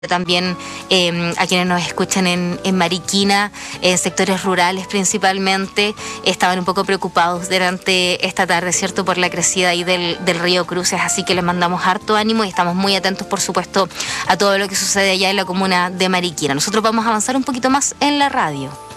También a quienes nos escuchan en Mariquina, en sectores rurales principalmente, estaban un poco preocupados durante esta tarde, ¿cierto?, por la crecida ahí del río Cruces, así que les mandamos harto ánimo y estamos muy atentos, por supuesto, a todo lo que sucede allá en la comuna de Mariquina. Nosotros vamos a avanzar un poquito más en la radio.